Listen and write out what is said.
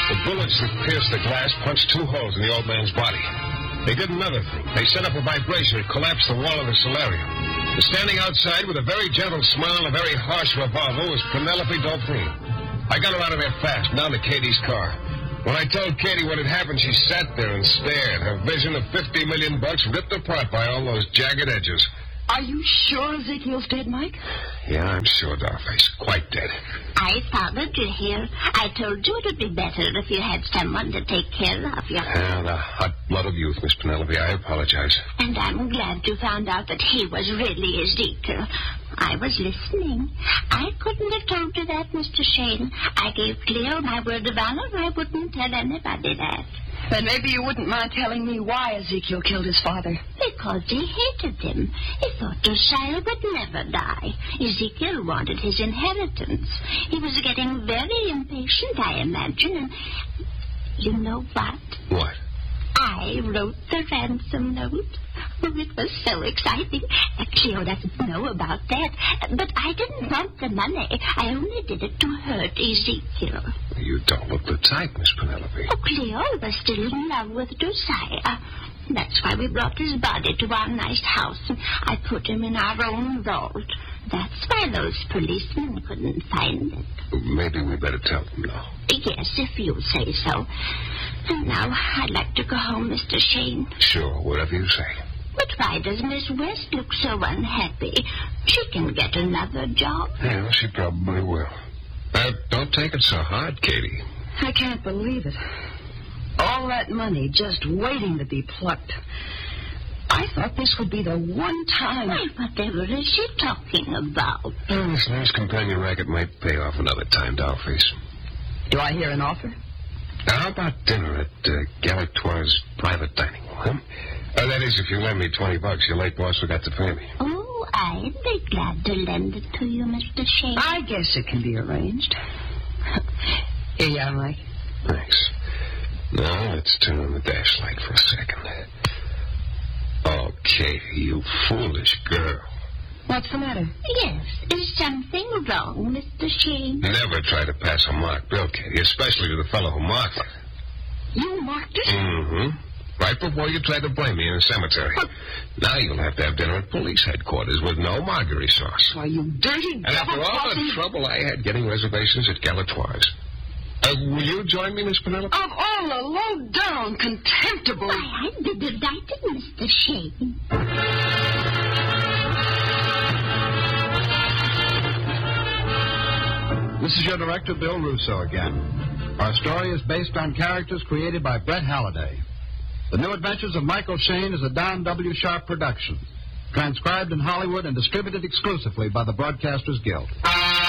The bullets that pierced the glass punched 2 holes in the old man's body. They did another thing. They set up a vibration that collapsed the wall of the solarium. And standing outside with a very gentle smile and a very harsh revolver was Penelope Dauphine. I got her out of there fast, down to Katie's car. When I told Katie what had happened, she sat there and stared. Her vision of $50 million ripped apart by all those jagged edges. Are you sure Ezekiel's dead, Mike? Yeah, I'm sure, Dollface. Quite dead. I followed you here. I told you it would be better if you had someone to take care of you. Yeah, the hot blood of youth, Miss Penelope. I apologize. And I'm glad you found out that he was really Ezekiel. I was listening. I couldn't have told you that, Mr. Shane. I gave Cleo my word of honor. I wouldn't tell anybody that. Then maybe you wouldn't mind telling me why Ezekiel killed his father. Because he hated him. He thought Josiah would never die. Ezekiel wanted his inheritance. He was getting very impatient, I imagine, and you know what? What? I wrote the ransom note. Oh, it was so exciting. Cleo doesn't know about that. But I didn't want the money. I only did it to hurt Ezekiel. You don't look the type, Miss Penelope. Oh, Cleo was still in love with Josiah. That's why we brought his body to our nice house, and I put him in our own vault. That's why those policemen couldn't find it. Maybe we better tell them now. Yes, if you say so. And now I'd like to go home, Mr. Shane. Sure, whatever you say. But why does Miss West look so unhappy? She can get another job. Yeah, she probably will. Don't take it so hard, Katie. I can't believe it. All that money just waiting to be plucked. I thought this would be the one time... Why, whatever is she talking about? Well, this last companion racket might pay off another time, Dollface. Do I hear an offer? How about dinner at Galatoire's private dining room, huh? That is, if you lend me $20, your late boss will get to pay me. Oh, I'd be glad to lend it to you, Mr. Shane. I guess it can be arranged. Here you are, Mike. Thanks. Now, let's turn on the dash light for a second. Oh, Katie, you foolish girl. What's the matter? Yes, is something wrong, Mr. Shane? Never try to pass a marked bill, Katie, especially to the fellow who marked it. You marked it? Mm-hmm. Right before you tried to blame me in a cemetery. Now you'll have to have dinner at police headquarters with no marguerite sauce. Why, you dirty And after all the trouble I had getting reservations at Galatoire's. Will you join me, Miss Penelope? Of all the low-down, contemptible... Why, I'd be delighted, Mr. Shane. This is your director, Bill Russo, again. Our story is based on characters created by Brett Halliday. The New Adventures of Michael Shane is a Don W. Sharp production, transcribed in Hollywood and distributed exclusively by the Broadcasters Guild.